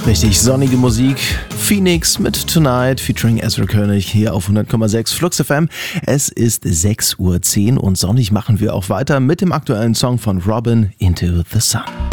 Richtig sonnige Musik. Phoenix mit Tonight featuring Ezra König hier auf 100,6 Flux FM. Es ist 6:10 Uhr und sonnig machen wir auch weiter mit dem aktuellen Song von Robin, Into the Sun.